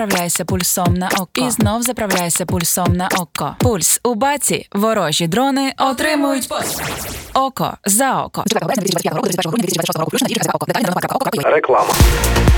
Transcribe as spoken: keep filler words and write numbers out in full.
Заправляйся пульсом на око. І знов заправляйся пульсом на око. Пульс у баці. Ворожі дрони отримують постріл. Око за око. Реклама.